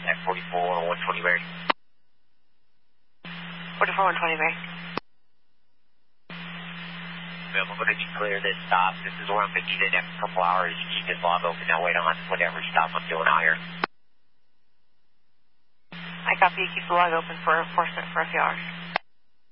at 44 120 Barry. 44 120 Barry. I'm going to declare this stop. This is where I'm going to be the next couple hours. Keep this log open. That way I don't have to whatever stop I'm doing out here. I copy. Keep the log open for enforcement for a few hours.